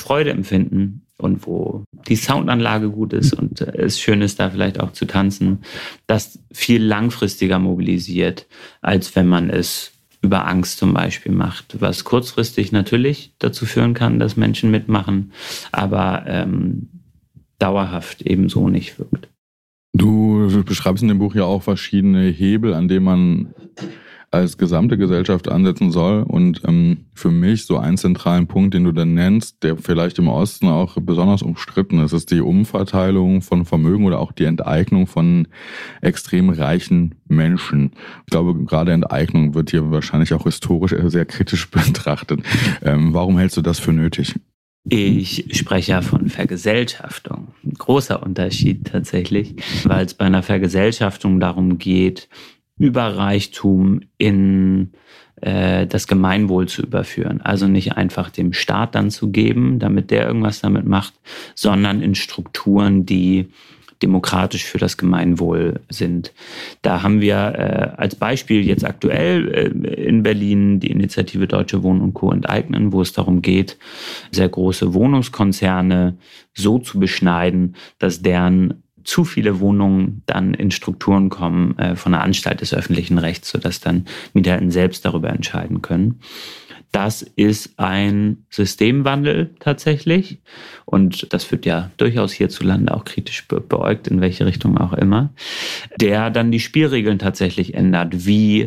Freude empfinden und wo die Soundanlage gut ist und es schön ist, da vielleicht auch zu tanzen, das viel langfristiger mobilisiert, als wenn man es über Angst zum Beispiel macht, was kurzfristig natürlich dazu führen kann, dass Menschen mitmachen, aber dauerhaft ebenso nicht wirkt. Du beschreibst in dem Buch ja auch verschiedene Hebel, an denen man als gesamte Gesellschaft ansetzen soll. Und für mich so einen zentralen Punkt, den du dann nennst, der vielleicht im Osten auch besonders umstritten ist, ist die Umverteilung von Vermögen oder auch die Enteignung von extrem reichen Menschen. Ich glaube, gerade Enteignung wird hier wahrscheinlich auch historisch sehr kritisch betrachtet. Warum hältst du das für nötig? Ich spreche ja von Vergesellschaftung. Ein großer Unterschied tatsächlich, weil es bei einer Vergesellschaftung darum geht, Überreichtum in das Gemeinwohl zu überführen. Also nicht einfach dem Staat dann zu geben, damit der irgendwas damit macht, sondern in Strukturen, die demokratisch für das Gemeinwohl sind. Da haben wir als Beispiel jetzt aktuell in Berlin die Initiative Deutsche Wohnen und Co. enteignen, wo es darum geht, sehr große Wohnungskonzerne so zu beschneiden, dass deren zu viele Wohnungen dann in Strukturen kommen von der Anstalt des öffentlichen Rechts, sodass dann Mieter selbst darüber entscheiden können. Das ist ein Systemwandel tatsächlich und das wird ja durchaus hierzulande auch kritisch beäugt, in welche Richtung auch immer, der dann die Spielregeln tatsächlich ändert, wie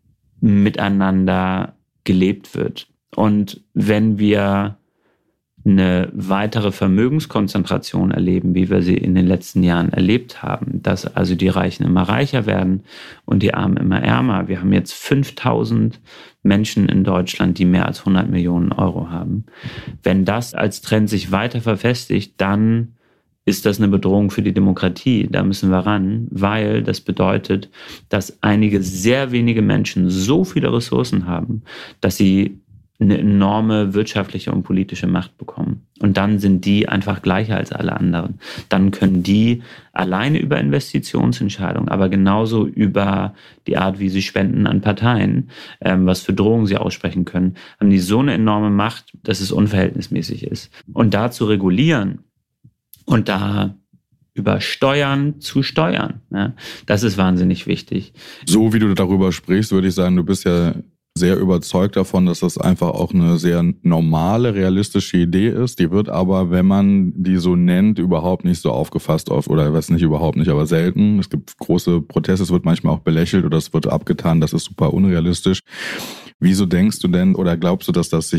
miteinander gelebt wird. Und wenn wir eine weitere Vermögenskonzentration erleben, wie wir sie in den letzten Jahren erlebt haben, dass also die Reichen immer reicher werden und die Armen immer ärmer. Wir haben jetzt 5.000 Menschen in Deutschland, die mehr als 100 Millionen Euro haben. Wenn das als Trend sich weiter verfestigt, dann ist das eine Bedrohung für die Demokratie. Da müssen wir ran, weil das bedeutet, dass einige sehr wenige Menschen so viele Ressourcen haben, dass sie eine enorme wirtschaftliche und politische Macht bekommen. Und dann sind die einfach gleicher als alle anderen. Dann können die alleine über Investitionsentscheidungen, aber genauso über die Art, wie sie spenden an Parteien, was für Drohungen sie aussprechen können, haben die so eine enorme Macht, dass es unverhältnismäßig ist. Und da zu regulieren und da über Steuern zu steuern, ja, das ist wahnsinnig wichtig. So wie du darüber sprichst, würde ich sagen, du bist ja sehr überzeugt davon, dass das einfach auch eine sehr normale, realistische Idee ist. Die wird aber, wenn man die so nennt, überhaupt nicht so aufgefasst oder was nicht überhaupt nicht, aber selten. Es gibt große Proteste, es wird manchmal auch belächelt oder es wird abgetan, das ist super unrealistisch. Wieso denkst du denn oder glaubst du, dass das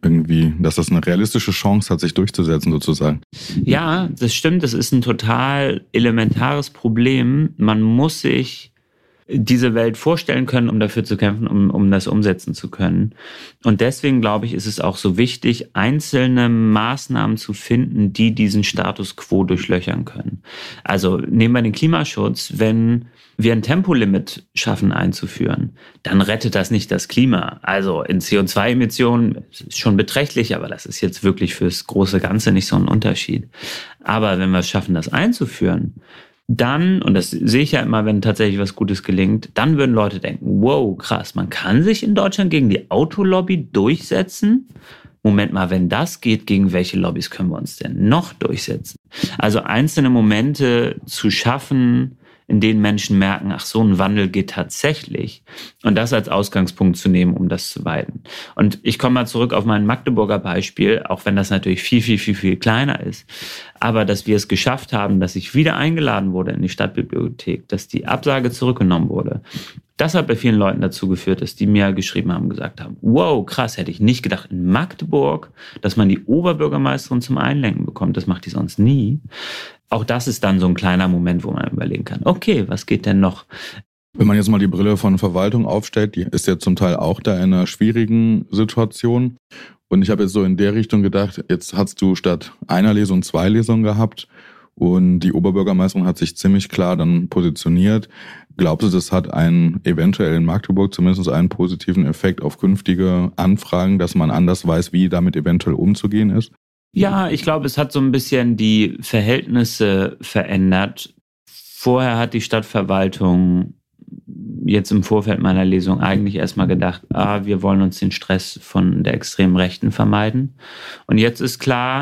eine realistische Chance hat, sich durchzusetzen sozusagen? Ja, das stimmt. Das ist ein total elementares Problem. Man muss sich diese Welt vorstellen können, um dafür zu kämpfen, um das umsetzen zu können. Und deswegen, glaube ich, ist es auch so wichtig, einzelne Maßnahmen zu finden, die diesen Status quo durchlöchern können. Also nehmen wir den Klimaschutz. Wenn wir ein Tempolimit schaffen einzuführen, dann rettet das nicht das Klima. Also in CO2-Emissionen ist schon beträchtlich, aber das ist jetzt wirklich fürs große Ganze nicht so ein Unterschied. Aber wenn wir es schaffen, das einzuführen, dann, und das sehe ich ja immer, wenn tatsächlich was Gutes gelingt, dann würden Leute denken, wow, krass, man kann sich in Deutschland gegen die Autolobby durchsetzen. Moment mal, wenn das geht, gegen welche Lobbys können wir uns denn noch durchsetzen? Also einzelne Momente zu schaffen, in denen Menschen merken, ach, so ein Wandel geht tatsächlich. Und das als Ausgangspunkt zu nehmen, um das zu weiten. Und ich komme mal zurück auf mein Magdeburger Beispiel, auch wenn das natürlich viel kleiner ist. Aber dass wir es geschafft haben, dass ich wieder eingeladen wurde in die Stadtbibliothek, dass die Absage zurückgenommen wurde. Das hat bei vielen Leuten dazu geführt, dass die mir geschrieben haben, gesagt haben, wow, krass, hätte ich nicht gedacht, in Magdeburg, dass man die Oberbürgermeisterin zum Einlenken bekommt. Das macht die sonst nie. Auch das ist dann so ein kleiner Moment, wo man überlegen kann, okay, was geht denn noch? Wenn man jetzt mal die Brille von Verwaltung aufstellt, die ist ja zum Teil auch da in einer schwierigen Situation. Und ich habe jetzt so in der Richtung gedacht, jetzt hast du statt einer Lesung 2 Lesungen gehabt und die Oberbürgermeisterin hat sich ziemlich klar dann positioniert. Glaubst du, das hat eventuell in Magdeburg zumindest einen positiven Effekt auf künftige Anfragen, dass man anders weiß, wie damit eventuell umzugehen ist? Ja, ich glaube, es hat so ein bisschen die Verhältnisse verändert. Vorher hat die Stadtverwaltung jetzt im Vorfeld meiner Lesung eigentlich erstmal gedacht, wir wollen uns den Stress von der extremen Rechten vermeiden. Und jetzt ist klar,